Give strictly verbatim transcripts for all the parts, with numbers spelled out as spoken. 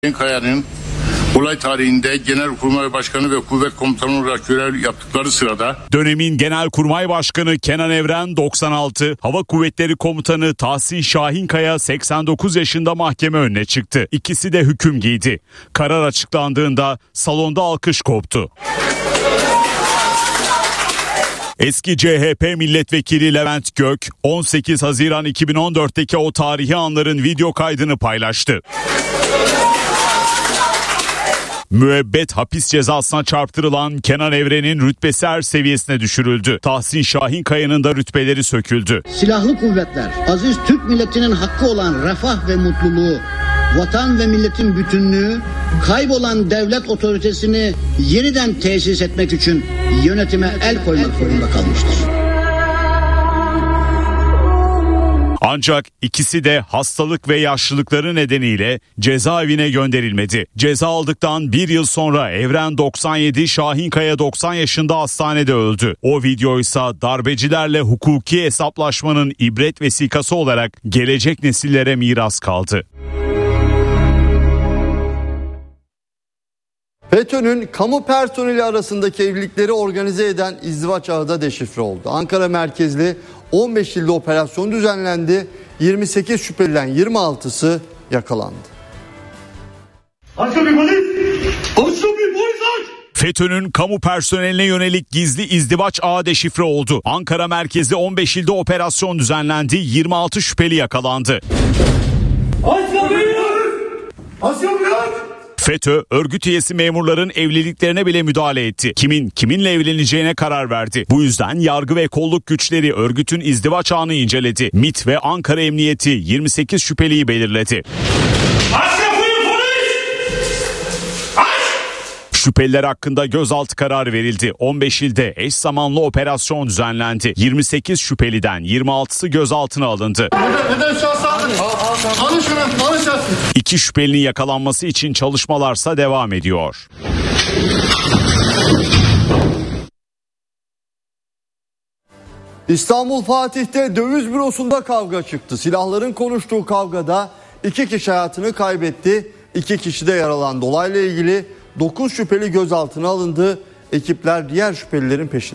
Şahin Kaya'nın olay tarihinde Genelkurmay Başkanı ve Kuvvet Komutanı olarak görev yaptıkları sırada dönemin Genelkurmay Başkanı Kenan Evren doksan altı, Hava Kuvvetleri Komutanı Tahsin Şahin Kaya seksen dokuz yaşında mahkeme önüne çıktı. İkisi de hüküm giydi. Karar açıklandığında salonda alkış koptu. Eski C H P milletvekili Levent Gök, on sekiz Haziran iki bin on dörtteki o tarihi anların video kaydını paylaştı. Müebbet hapis cezasına çarptırılan Kenan Evren'in rütbesi er seviyesine düşürüldü. Tahsin Şahin Kaya'nın da rütbeleri söküldü. Silahlı kuvvetler, aziz Türk milletinin hakkı olan refah ve mutluluğu, vatan ve milletin bütünlüğü, kaybolan devlet otoritesini yeniden tesis etmek için yönetime el koymak zorunda kalmıştır. Ancak ikisi de hastalık ve yaşlılıkları nedeniyle cezaevine gönderilmedi. Ceza aldıktan bir yıl sonra Evren doksan yedi, Şahin Kaya doksan yaşında hastanede öldü. O videoysa darbecilerle hukuki hesaplaşmanın ibret vesikası olarak gelecek nesillere miras kaldı. FETÖ'nün kamu personeli arasındaki evlilikleri organize eden izdivaç ağı da deşifre oldu. Ankara merkezli on beş ilde operasyon düzenlendi. yirmi sekiz şüpheliden yirmi altısı yakalandı. FETÖ'nün kamu personeline yönelik gizli izdivaç ağı deşifre oldu. Ankara merkezli on beş ilde operasyon düzenlendi. yirmi altı şüpheli yakalandı. FETÖ, örgüt üyesi memurların evliliklerine bile müdahale etti. Kimin kiminle evleneceğine karar verdi. Bu yüzden yargı ve kolluk güçleri örgütün izdivaç ağını inceledi. MİT ve Ankara Emniyeti yirmi sekiz şüpheliyi belirledi. Şüpheliler hakkında gözaltı kararı verildi. on beş ilde eş zamanlı operasyon düzenlendi. yirmi sekiz şüpheliden yirmi altısı gözaltına alındı. İki şüphelinin yakalanması için çalışmalarsa devam ediyor. İstanbul Fatih'te döviz bürosunda kavga çıktı. Silahların konuştuğu kavgada iki kişi hayatını kaybetti. İki kişi de yaralandı. Olayla ilgili dokuz şüpheli gözaltına alındı. Ekipler diğer şüphelilerin peşinde.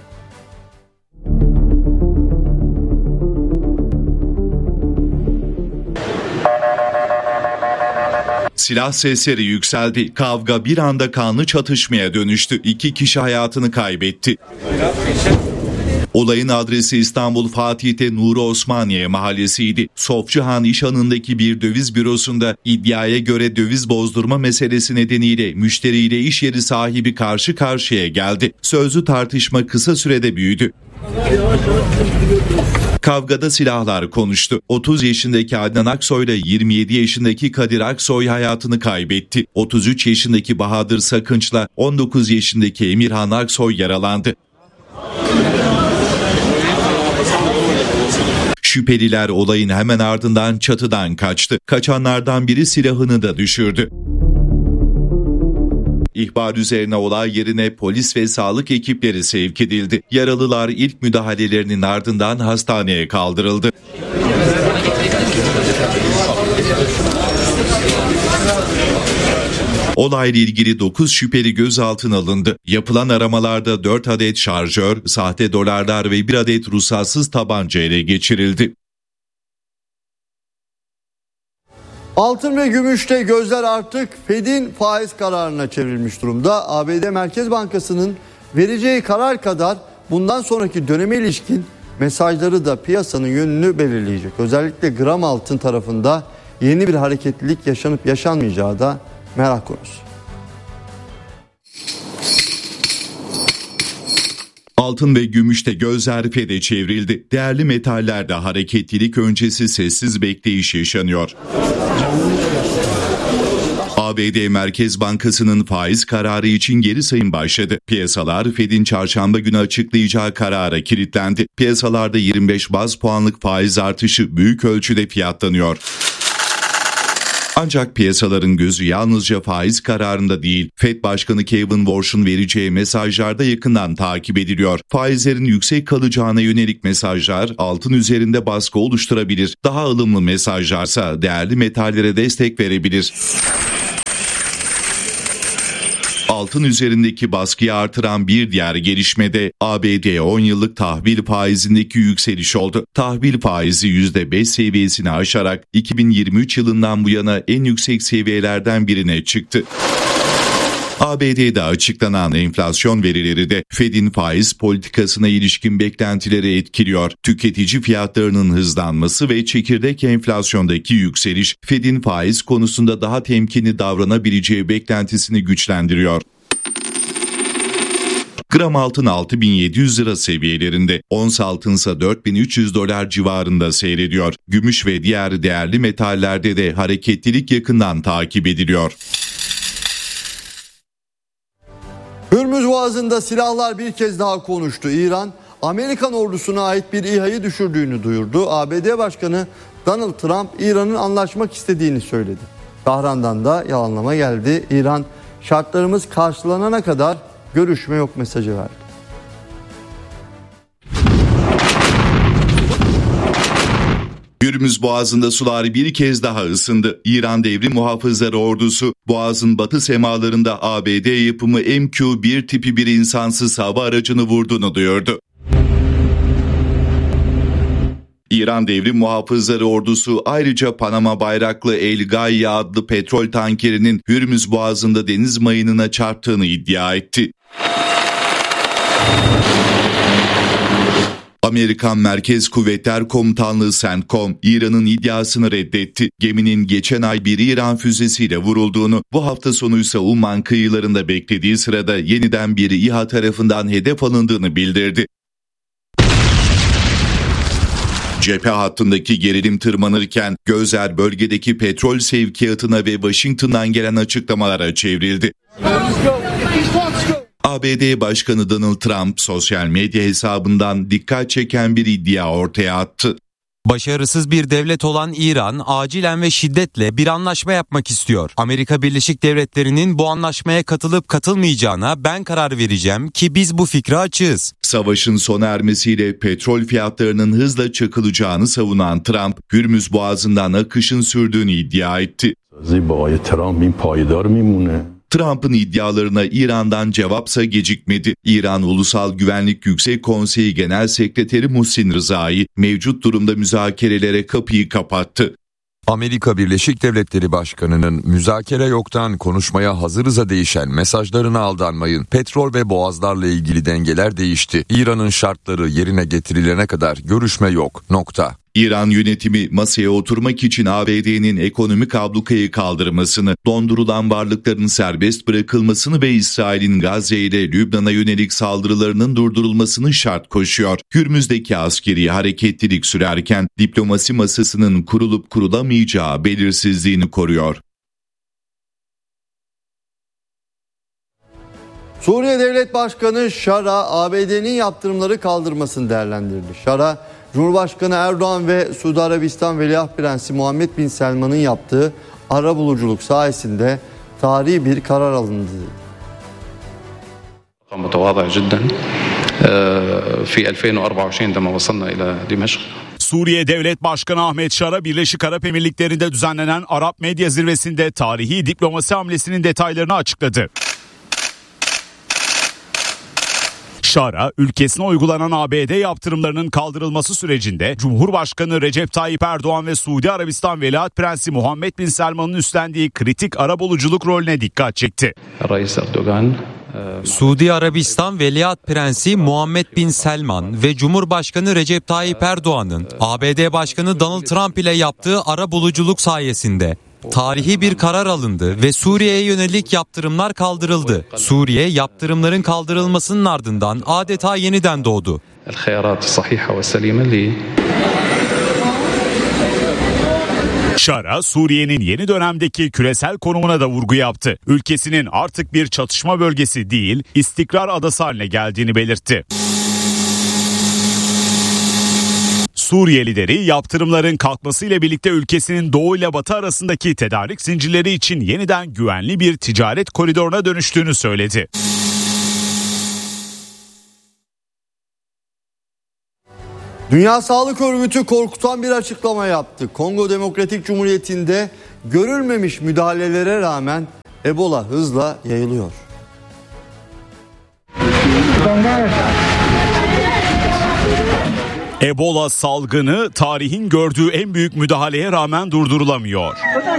Silah sesleri yükseldi. Kavga bir anda kanlı çatışmaya dönüştü. İki kişi hayatını kaybetti. Olayın adresi İstanbul Fatih'te Nuri Osmaniye mahallesiydi. Sofçuhan İşhanı'ndaki bir döviz bürosunda iddiaya göre döviz bozdurma meselesi nedeniyle müşteriyle iş yeri sahibi karşı karşıya geldi. Sözlü tartışma kısa sürede büyüdü. Kavgada silahlar konuştu. otuz yaşındaki Adnan Aksoy ile yirmi yedi yaşındaki Kadir Aksoy hayatını kaybetti. otuz üç yaşındaki Bahadır Sakınç'la on dokuz yaşındaki Emirhan Aksoy yaralandı. Şüpheliler olayın hemen ardından çatıdan kaçtı. Kaçanlardan biri silahını da düşürdü. İhbar üzerine olay yerine polis ve sağlık ekipleri sevk edildi. Yaralılar ilk müdahalelerinin ardından hastaneye kaldırıldı. Olayla ilgili dokuz şüpheli gözaltına alındı. Yapılan aramalarda dört adet şarjör, sahte dolarlar ve bir adet ruhsatsız tabanca ele geçirildi. Altın ve gümüşte gözler artık Fed'in faiz kararına çevrilmiş durumda. A B D Merkez Bankası'nın vereceği karar kadar bundan sonraki döneme ilişkin mesajları da piyasanın yönünü belirleyecek. Özellikle gram altın tarafında yeni bir hareketlilik yaşanıp yaşanmayacağı da merak konusu. Altın ve gümüşte gözler Fed'e çevrildi. Değerli metallerde hareketlilik öncesi sessiz bekleyiş yaşanıyor. A B D Merkez Bankası'nın faiz kararı için geri sayım başladı. Piyasalar Fed'in çarşamba günü açıklayacağı karara kilitlendi. Piyasalarda yirmi beş baz puanlık faiz artışı büyük ölçüde fiyatlanıyor. Ancak piyasaların gözü yalnızca faiz kararında değil, Fed Başkanı Kevin Warsh'un vereceği mesajlarda yakından takip ediliyor. Faizlerin yüksek kalacağına yönelik mesajlar altın üzerinde baskı oluşturabilir. Daha ılımlı mesajlarsa değerli metallere destek verebilir. Altın üzerindeki baskıyı artıran bir diğer gelişmede A B D on yıllık tahvil faizindeki yükseliş oldu. Tahvil faizi yüzde beş seviyesini aşarak iki bin yirmi üç yılından bu yana en yüksek seviyelerden birine çıktı. A B D'de açıklanan enflasyon verileri de Fed'in faiz politikasına ilişkin beklentileri etkiliyor. Tüketici fiyatlarının hızlanması ve çekirdek enflasyondaki yükseliş Fed'in faiz konusunda daha temkinli davranabileceği beklentisini güçlendiriyor. Gram altın altı bin yedi yüz lira seviyelerinde, ons altınsa dört bin üç yüz dolar civarında seyrediyor. Gümüş ve diğer değerli metallerde de hareketlilik yakından takip ediliyor. Hürmüz Boğazı'nda silahlar bir kez daha konuştu. İran, Amerikan ordusuna ait bir İHA'yı düşürdüğünü duyurdu. A B D Başkanı Donald Trump, İran'ın anlaşmak istediğini söyledi. Tahran'dan da yalanlama geldi. İran, şartlarımız karşılanana kadar görüşme yok mesajı verdi. Hürmüz Boğazı'nda sular bir kez daha ısındı. İran Devrim Muhafızları Ordusu, Boğaz'ın batı semalarında A B D yapımı M Q bir tipi bir insansız hava aracını vurduğunu duyurdu. İran Devrim Muhafızları Ordusu ayrıca Panama bayraklı El Gaia adlı petrol tankerinin Hürmüz Boğazı'nda deniz mayınına çarptığını iddia etti. Amerikan Merkez Kuvvetler Komutanlığı CENTCOM, İran'ın iddiasını reddetti. Geminin geçen ay bir İran füzesiyle vurulduğunu, bu hafta sonu ise Umman kıyılarında beklediği sırada yeniden bir İHA tarafından hedef alındığını bildirdi. Cephe hattındaki gerilim tırmanırken gözler bölgedeki petrol sevkiyatına ve Washington'dan gelen açıklamalara çevrildi. A B D Başkanı Donald Trump sosyal medya hesabından dikkat çeken bir iddia ortaya attı. Başarısız bir devlet olan İran acilen ve şiddetle bir anlaşma yapmak istiyor. Amerika Birleşik Devletleri'nin bu anlaşmaya katılıp katılmayacağına ben karar vereceğim ki biz bu fikre açığız. Savaşın sona ermesiyle petrol fiyatlarının hızla çakılacağını savunan Trump, Hürmüz Boğazı'ndan akışın sürdüğünü iddia etti. Trump'ın iddialarına İran'dan cevapsa gecikmedi. İran Ulusal Güvenlik Yüksek Konseyi Genel Sekreteri Muhsin Rızai mevcut durumda müzakerelere kapıyı kapattı. Amerika Birleşik Devletleri Başkanı'nın müzakere yoktan konuşmaya hazırıza değişen mesajlarına aldanmayın. Petrol ve boğazlarla ilgili dengeler değişti. İran'ın şartları yerine getirilene kadar görüşme yok. Nokta. İran yönetimi masaya oturmak için A B D'nin ekonomik ablukayı kaldırmasını, dondurulan varlıkların serbest bırakılmasını ve İsrail'in Gazze ile Lübnan'a yönelik saldırılarının durdurulmasını şart koşuyor. Hürmüz'deki askeri hareketlilik sürerken diplomasi masasının kurulup kurulamayacağı belirsizliğini koruyor. Suriye Devlet Başkanı Şara, A B D'nin yaptırımları kaldırmasını değerlendirdi. Şara, Cumhurbaşkanı Erdoğan ve Suudi Arabistan Veliaht Prensi Muhammed Bin Selman'ın yaptığı arabuluculuk sayesinde tarihi bir karar alındı. Suriye Devlet Başkanı Ahmet Şara, Birleşik Arap Emirlikleri'nde düzenlenen Arap Medya Zirvesi'nde tarihi diplomasi hamlesinin detaylarını açıkladı. Şara, ülkesine uygulanan A B D yaptırımlarının kaldırılması sürecinde Cumhurbaşkanı Recep Tayyip Erdoğan ve Suudi Arabistan Veliaht Prensi Muhammed Bin Selman'ın üstlendiği kritik arabuluculuk rolüne dikkat çekti. Suudi Arabistan Veliaht Prensi Muhammed Bin Selman ve Cumhurbaşkanı Recep Tayyip Erdoğan'ın A B D Başkanı Donald Trump ile yaptığı arabuluculuk sayesinde tarihi bir karar alındı ve Suriye'ye yönelik yaptırımlar kaldırıldı. Suriye yaptırımların kaldırılmasının ardından adeta yeniden doğdu. Şara, Suriye'nin yeni dönemdeki küresel konumuna da vurgu yaptı. Ülkesinin artık bir çatışma bölgesi değil, istikrar adası haline geldiğini belirtti. Suriye lideri yaptırımların kalkmasıyla birlikte ülkesinin doğu ile batı arasındaki tedarik zincirleri için yeniden güvenli bir ticaret koridoruna dönüştüğünü söyledi. Dünya Sağlık Örgütü korkutan bir açıklama yaptı. Kongo Demokratik Cumhuriyeti'nde görülmemiş müdahalelere rağmen Ebola hızla yayılıyor. Ebola salgını tarihin gördüğü en büyük müdahaleye rağmen durdurulamıyor.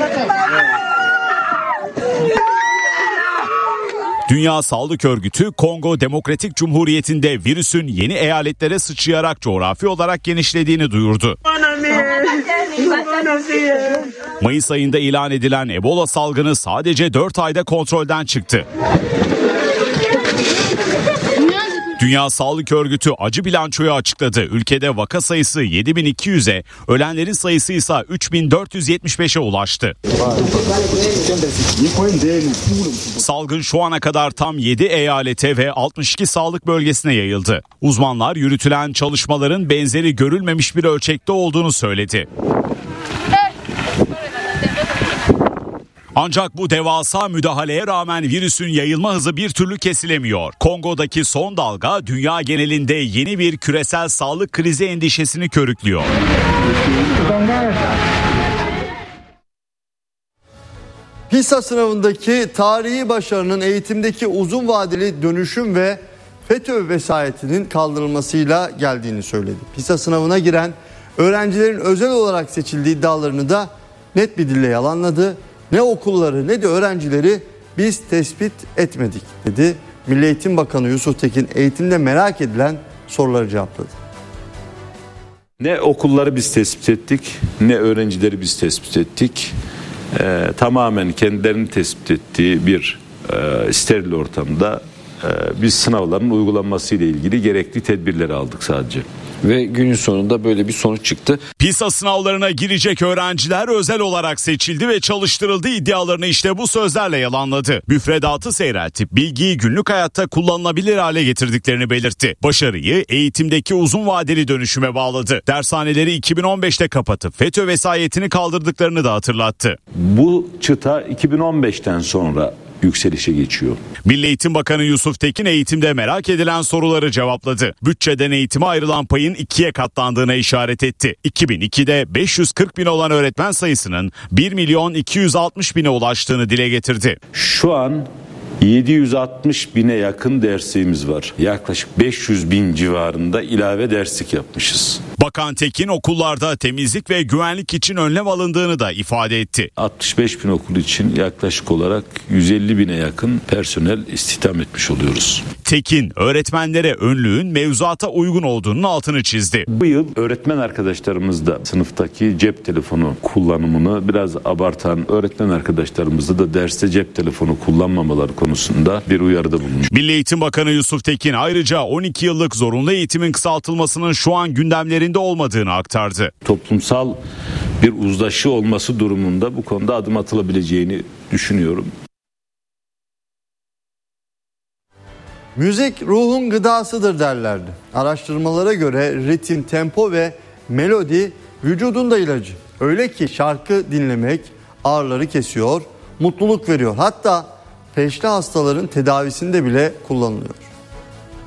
Dünya Sağlık Örgütü, Kongo Demokratik Cumhuriyeti'nde virüsün yeni eyaletlere sıçrayarak coğrafi olarak genişlediğini duyurdu. Mayıs ayında ilan edilen Ebola salgını sadece dört ayda kontrolden çıktı. Dünya Sağlık Örgütü acı bilançoyu açıkladı. Ülkede vaka sayısı yedi bin iki yüze, ölenlerin sayısı ise üç bin dört yüz yetmiş beşe ulaştı. Salgın şu ana kadar tam yedi eyalete ve altmış iki sağlık bölgesine yayıldı. Uzmanlar yürütülen çalışmaların benzeri görülmemiş bir ölçekte olduğunu söyledi. Ancak bu devasa müdahaleye rağmen virüsün yayılma hızı bir türlü kesilemiyor. Kongo'daki son dalga dünya genelinde yeni bir küresel sağlık krizi endişesini körüklüyor. PISA sınavındaki tarihi başarının eğitimdeki uzun vadeli dönüşüm ve FETÖ vesayetinin kaldırılmasıyla geldiğini söyledi. PISA sınavına giren öğrencilerin özel olarak seçildiği iddialarını da net bir dille yalanladı. Ne okulları ne de öğrencileri biz tespit etmedik dedi. Milli Eğitim Bakanı Yusuf Tekin eğitimde merak edilen soruları cevapladı. Ne okulları biz tespit ettik, ne öğrencileri biz tespit ettik. Ee, tamamen kendilerini tespit ettiği bir e, steril ortamda e, biz sınavların uygulanması ile ilgili gerekli tedbirleri aldık sadece. Ve günün sonunda böyle bir sonuç çıktı. PISA sınavlarına girecek öğrenciler özel olarak seçildi ve çalıştırıldı iddialarını işte bu sözlerle yalanladı. Müfredatı seyreltip bilgiyi günlük hayatta kullanılabilir hale getirdiklerini belirtti. Başarıyı eğitimdeki uzun vadeli dönüşüme bağladı. Dershaneleri iki bin on beşte kapatıp FETÖ vesayetini kaldırdıklarını da hatırlattı. Bu çıta iki bin on beşten sonra yükselişe geçiyor. Milli Eğitim Bakanı Yusuf Tekin eğitimde merak edilen soruları cevapladı. Bütçeden eğitime ayrılan payın ikiye katlandığına işaret etti. iki bin ikide beş yüz kırk bin olan öğretmen sayısının bir milyon iki yüz altmış bine ulaştığını dile getirdi. Şu an yedi yüz altmış bine yakın dersliğimiz var. Yaklaşık beş yüz bin civarında ilave derslik yapmışız. Bakan Tekin okullarda temizlik ve güvenlik için önlem alındığını da ifade etti. altmış beş bin okul için yaklaşık olarak yüz elli bine yakın personel istihdam etmiş oluyoruz. Tekin öğretmenlere önlüğün mevzuata uygun olduğunun altını çizdi. Bu yıl öğretmen arkadaşlarımız da sınıftaki cep telefonu kullanımını biraz abartan öğretmen arkadaşlarımızda da derste cep telefonu kullanmamaları konusunda bir uyarıda bulunmuş. Milli Eğitim Bakanı Yusuf Tekin ayrıca on iki yıllık zorunlu eğitimin kısaltılmasının şu an gündemlerinde olmadığını aktardı. Toplumsal bir uzlaşı olması durumunda bu konuda adım atılabileceğini düşünüyorum. Müzik ruhun gıdasıdır derlerdi. Araştırmalara göre ritim, tempo ve melodi vücudun da ilacı. Öyle ki şarkı dinlemek ağrıları kesiyor, mutluluk veriyor. Hatta peşli hastaların tedavisinde bile kullanılıyor.